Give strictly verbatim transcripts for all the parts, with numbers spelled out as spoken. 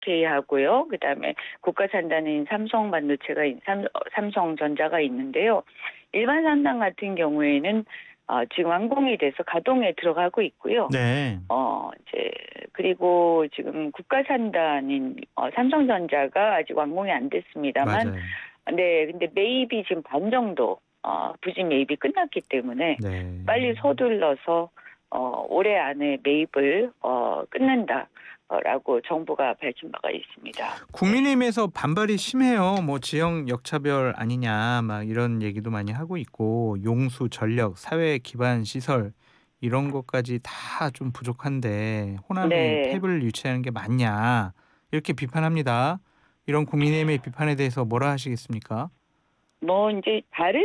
에스케이하고요. 그다음에 국가 산단인 삼성 반도체가 있- 삼, 삼성전자가 있는데요. 일반 산단 같은 경우에는 어, 지금 완공이 돼서 가동에 들어가고 있고요. 네. 어, 이제 그리고 지금 국가 산단인 어, 삼성전자가 아직 완공이 안 됐습니다만, 맞아요. 네, 근데 매입이 지금 반 정도 어, 부진 매입이 끝났기 때문에 네. 빨리 서둘러서 어, 올해 안에 매입을 어, 끝낸다라고 정부가 밝힌 바가 있습니다. 국민의힘에서 반발이 심해요. 뭐 지역 역차별 아니냐 막 이런 얘기도 많이 하고 있고 용수, 전력, 사회 기반 시설 이런 것까지 다 좀 부족한데 호남이 네. 폐를 유치하는 게 맞냐 이렇게 비판합니다. 이런 국민의힘의 비판에 대해서 뭐라 하시겠습니까? 뭐 이제 다른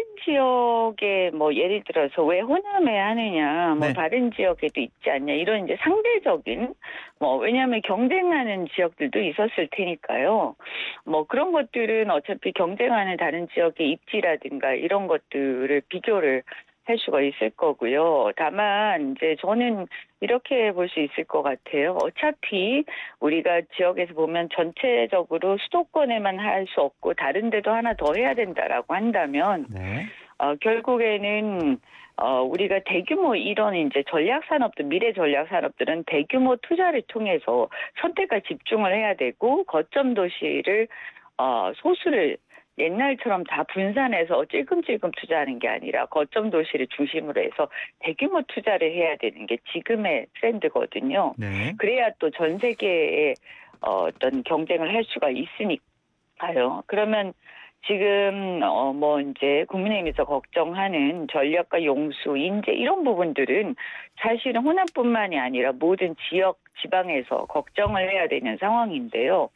지역에 뭐 예를 들어서 왜 호남에 하느냐, 뭐 네. 다른 지역에도 있지 않냐 이런 이제 상대적인 뭐 왜냐하면 경쟁하는 지역들도 있었을 테니까요. 뭐 그런 것들은 어차피 경쟁하는 다른 지역의 입지라든가 이런 것들을 비교를 할 수가 있을 거고요. 다만 이제 저는 이렇게 볼 수 있을 것 같아요. 어차피 우리가 지역에서 보면 전체적으로 수도권에만 할 수 없고 다른 데도 하나 더 해야 된다라고 한다면 네. 어, 결국에는 어, 우리가 대규모 이런 이제 전략 산업들, 미래 전략 산업들은 대규모 투자를 통해서 선택과 집중을 해야 되고 거점 도시를 어, 소수를 옛날처럼 다 분산해서 찔끔찔끔 투자하는 게 아니라 거점 도시를 중심으로 해서 대규모 투자를 해야 되는 게 지금의 트렌드거든요. 네. 그래야 또 전 세계에 어, 어떤 경쟁을 할 수가 있으니까요. 그러면 지금 어 뭐 이제 국민의힘에서 걱정하는 전력과 용수, 인재 이런 부분들은 사실은 호남뿐만이 아니라 모든 지역 지방에서 걱정을 해야 되는 상황인데요.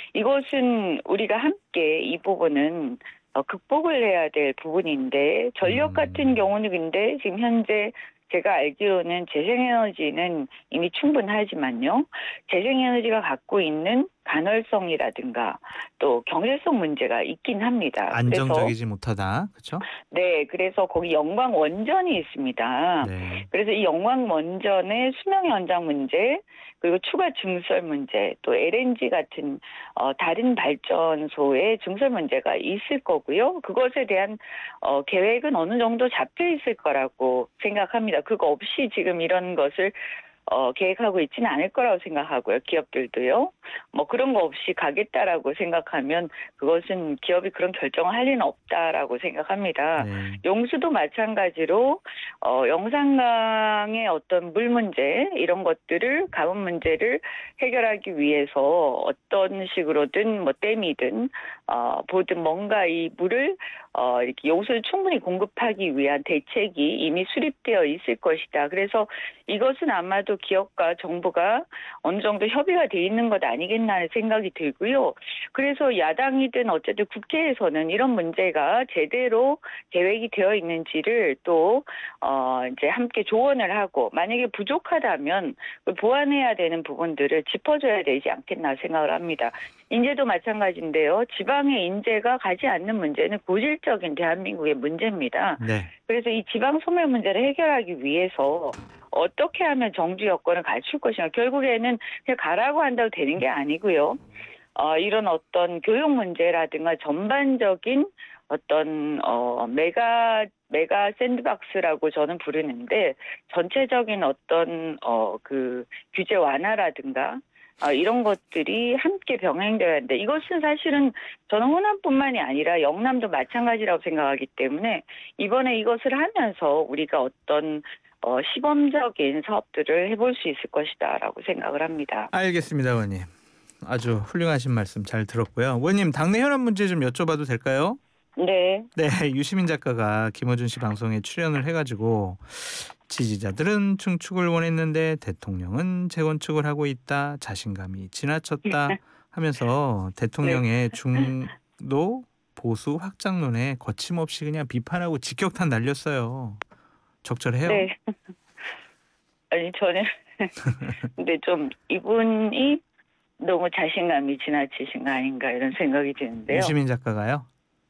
이것은 우리가 함께 이 부분은 어, 극복을 해야 될 부분인데 전력 같은 음. 경우는 근데 지금 현재 제가 알기로는 재생에너지는 이미 충분하지만요. 재생에너지가 갖고 있는 간헐성이라든가 또 경제성 문제가 있긴 합니다. 그래서 안정적이지 못하다. 그렇죠? 네, 그래서 거기 영광 원전이 있습니다. 네. 그래서 이 영광 원전의 수명 연장 문제, 그리고 추가 증설 문제, 또 엘엔지 같은 어, 다른 발전소의 증설 문제가 있을 거고요. 그것에 대한 어, 계획은 어느 정도 잡혀 있을 거라고 생각합니다. 그거 없이 지금 이런 것을 어, 계획하고 있지는 않을 거라고 생각하고요. 기업들도요. 뭐 그런 거 없이 가겠다라고 생각하면 그것은 기업이 그런 결정을 할 리는 없다라고 생각합니다. 네. 용수도 마찬가지로 어, 영산강의 어떤 물 문제 이런 것들을 가뭄 문제를 해결하기 위해서 어떤 식으로든 뭐 댐이든 어, 보든 뭔가 이 물을 어, 이렇게 용수를 충분히 공급하기 위한 대책이 이미 수립되어 있을 것이다. 그래서 이것은 아마도 기업과 정부가 어느 정도 협의가 돼 있는 것 아니겠나 하는 생각이 들고요. 그래서 야당이든 어쨌든 국회에서는 이런 문제가 제대로 계획이 되어 있는지를 또 어, 이제 함께 조언을 하고 만약에 부족하다면 보완해야 되는 부분들을 짚어줘야 되지 않겠나 생각을 합니다. 인재도 마찬가지인데요. 지방의 인재가 가지 않는 문제는 고질적인 대한민국의 문제입니다. 네. 그래서 이 지방 소멸 문제를 해결하기 위해서 어떻게 하면 정주 여건을 갖출 것인가. 결국에는 그냥 가라고 한다고 되는 게 아니고요. 어, 이런 어떤 교육 문제라든가 전반적인 어떤 어, 메가 메가 샌드박스라고 저는 부르는데 전체적인 어떤 어, 그 규제 완화라든가 어, 이런 것들이 함께 병행되어야 하는데 이것은 사실은 저는 호남뿐만이 아니라 영남도 마찬가지라고 생각하기 때문에 이번에 이것을 하면서 우리가 어떤 어, 시범적인 사업들을 해볼 수 있을 것이다라고 생각을 합니다. 알겠습니다, 의원님. 아주 훌륭하신 말씀 잘 들었고요. 의원님, 당내 현안 문제 좀 여쭤봐도 될까요? 네. 네, 유시민 작가가 김어준 씨 방송에 출연을 해가지고 지지자들은 증축을 원했는데 대통령은 재건축을 하고 있다. 자신감이 지나쳤다 하면서 네. 대통령의 중도 보수 확장론에 거침없이 그냥 비판하고 직격탄 날렸어요. 적절해요? 네. 아니 저는 근데 좀 이분이 너무 자신감이 지나치신 거 아닌가 이런 생각이 드는데요. 유시민 작가가요?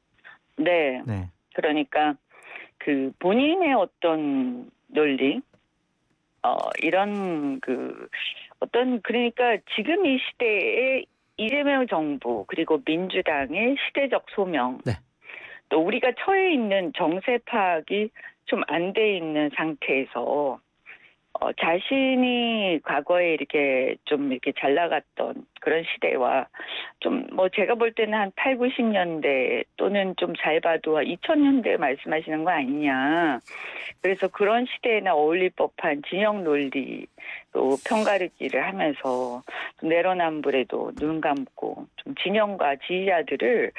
네. 네. 그러니까 그 본인의 어떤 논리, 어, 이런 그 어떤 그러니까 지금 이 시대에 이재명 정부 그리고 민주당의 시대적 소명, 네. 또 우리가 처해 있는 정세 파악이 좀 안 돼 있는 상태에서 어, 자신이 과거에 이렇게 좀 이렇게 잘 나갔던 그런 시대와 좀 뭐 제가 볼 때는 한 팔, 구십 년대 또는 좀 잘 봐도 이천 년대 말씀하시는 거 아니냐. 그래서 그런 시대에나 어울릴 법한 진영 논리 또 편가르기를 하면서 내로남불에도 눈 감고 좀 진영과 지지자들을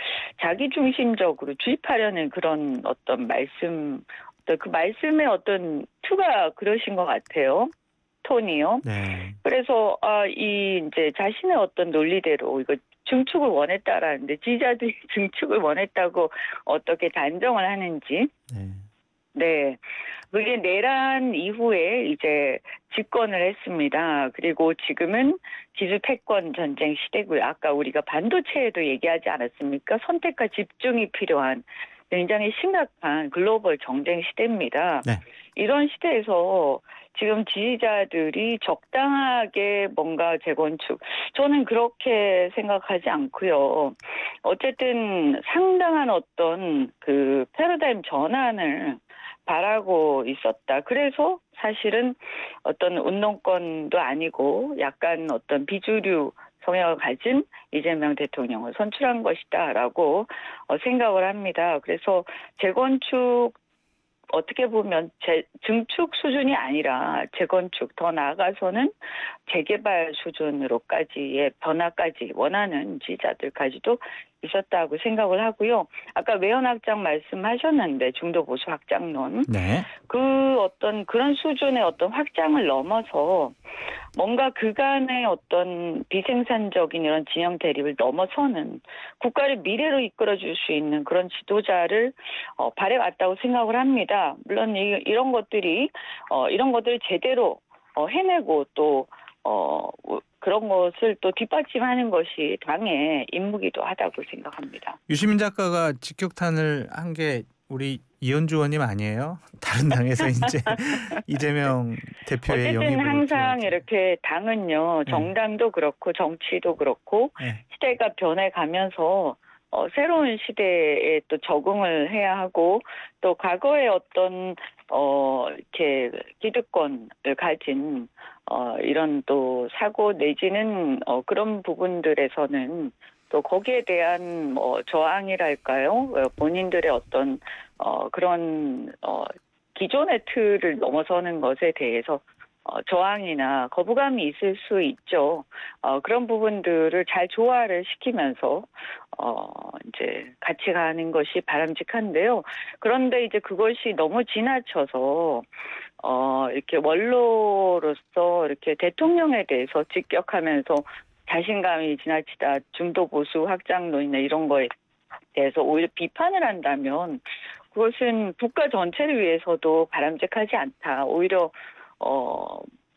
자기중심적으로 주입하려는 그런 어떤 말씀, 그 말씀의 어떤 투가 그러신 것 같아요. 톤이요. 네. 그래서 아, 이 이제 자신의 어떤 논리대로 이거 증축을 원했다라는데 지지자들이 증축을 원했다고 어떻게 단정을 하는지. 네. 네. 그게 내란 이후에 이제 집권을 했습니다. 그리고 지금은 기술 패권 전쟁 시대고요. 아까 우리가 반도체에도 얘기하지 않았습니까? 선택과 집중이 필요한 굉장히 심각한 글로벌 정쟁 시대입니다. 네. 이런 시대에서 지금 지지자들이 적당하게 뭔가 재건축, 저는 그렇게 생각하지 않고요. 어쨌든 상당한 어떤 그 패러다임 전환을 바라고 있었다. 그래서 사실은 어떤 운동권도 아니고 약간 어떤 비주류 성향을 가진 이재명 대통령을 선출한 것이다라고 생각을 합니다. 그래서 재건축 어떻게 보면 재, 증축 수준이 아니라 재건축, 더 나아가서는 재개발 수준으로까지의 변화까지 원하는 지지자들까지도 있었다고 생각을 하고요. 아까 외연 확장 말씀하셨는데 중도 보수 확장론. 네. 그 어떤 그런 수준의 어떤 확장을 넘어서 뭔가 그간의 어떤 비생산적인 이런 진영 대립을 넘어서는 국가를 미래로 이끌어줄 수 있는 그런 지도자를 어, 바래왔다고 생각을 합니다. 물론 이, 이런 것들이 어, 이런 것들을 제대로 어, 해내고 또 어, 그런 것을 또 뒷받침하는 것이 당의 임무기도 하다고 생각합니다. 유시민 작가가 직격탄을 한 게 우리 이현주 의원님 아니에요? 다른 당에서 이제 이재명 대표의 어쨌든 영입으로 항상 들어왔죠. 이렇게 당은요, 네. 정당도 그렇고 정치도 그렇고 네. 시대가 변해가면서 어, 새로운 시대에 또 적응을 해야 하고 또 과거의 어떤 어, 이렇게 기득권을 가진 어, 이런 또 사고 내지는 어, 그런 부분들에서는 또 거기에 대한 뭐 저항이랄까요? 본인들의 어떤 어, 그런 어, 기존의 틀을 넘어서는 것에 대해서 어, 저항이나 거부감이 있을 수 있죠. 어, 그런 부분들을 잘 조화를 시키면서 어, 이제 같이 가는 것이 바람직한데요. 그런데 이제 그것이 너무 지나쳐서 어, 이렇게 원로로서 이렇게 대통령에 대해서 직격하면서 자신감이 지나치다 중도 보수 확장론이나 이런 거에 대해서 오히려 비판을 한다면 그것은 국가 전체를 위해서도 바람직하지 않다. 오히려 어,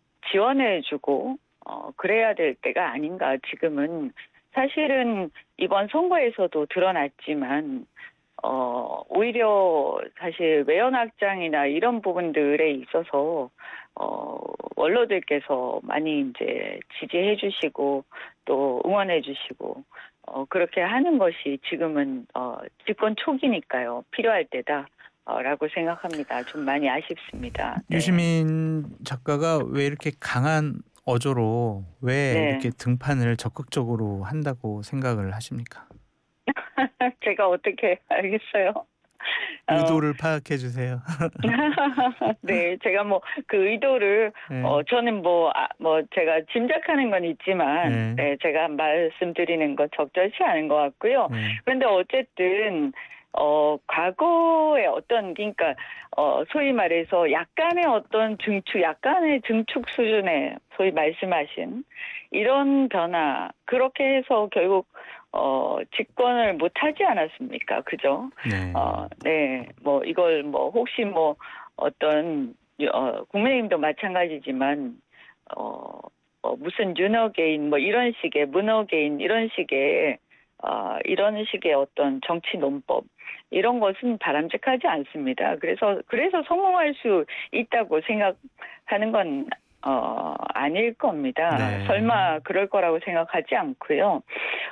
지원해주고 어, 그래야 될 때가 아닌가. 지금은 사실은 이번 선거에서도 드러났지만 어, 오히려 사실 외연 확장이나 이런 부분들에 있어서 어, 원로들께서 많이 이제 지지해 주시고 또 응원해 주시고 어, 그렇게 하는 것이 지금은 어, 집권 초기니까요. 필요할 때다. 어, 라고 생각합니다. 좀 많이 아쉽습니다. 네. 유시민 작가가 왜 이렇게 강한 어조로 왜 네. 이렇게 등판을 적극적으로 한다고 생각을 하십니까? 제가 어떻게 알겠어요. 어, 의도를 파악해 주세요. 네, 제가 뭐 그 의도를 네. 어 저는 뭐 아, 뭐 제가 짐작하는 건 있지만 네. 네, 제가 말씀드리는 건 적절치 않은 것 같고요. 네. 그런데 어쨌든 어 과거의 어떤 그러니까 어 소위 말해서 약간의 어떤 증축, 약간의 증축 수준의 소위 말씀하신 이런 변화 그렇게 해서 결국 어 집권을 못 하지 않았습니까? 그죠? 네. 어, 네, 뭐 이걸 뭐 혹시 뭐 어떤 어, 국민의힘도 마찬가지지만 어, 어 무슨 윤어게인 뭐 이런 식의 문어게인 이런 식의 어, 이런 식의 어떤 정치 논법 이런 것은 바람직하지 않습니다. 그래서 그래서 성공할 수 있다고 생각하는 건 어 아닐 겁니다. 네. 설마 그럴 거라고 생각하지 않고요.